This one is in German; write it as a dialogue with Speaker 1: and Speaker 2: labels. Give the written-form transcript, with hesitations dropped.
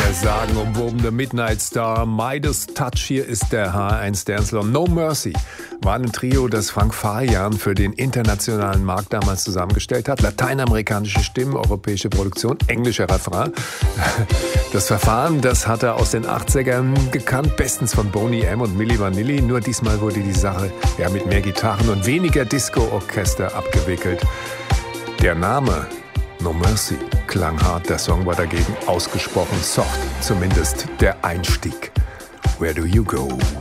Speaker 1: Der sagenumwobene Midnight Star Midas Touch, hier ist der H1 Dance-Slam. No Mercy war ein Trio, das Frank Farian für den internationalen Markt damals zusammengestellt hat. Lateinamerikanische Stimmen, europäische Produktion, englischer Refrain. Das Verfahren, das hat er aus den 80ern gekannt, bestens von Boney M. und Milli Vanilli. Nur diesmal wurde die Sache mit mehr Gitarren und weniger Disco-Orchester abgewickelt. Der Name No Mercy klang hart, der Song war dagegen ausgesprochen soft, zumindest der Einstieg. Where do you go?